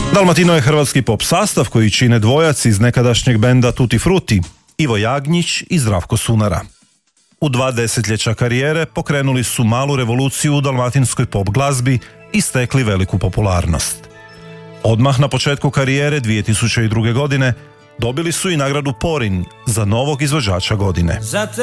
Dalmatino je hrvatski pop sastav koji čine dvojac iz nekadašnjeg benda Tutti Frutti, Ivo Jagnjić i Zdravko Sunara. U 2 desetljeća karijere pokrenuli su malu revoluciju u dalmatinskoj pop glazbi i stekli veliku popularnost. Odmah na početku karijere 2002. godine dobili su i nagradu Porin za novog izvođača godine.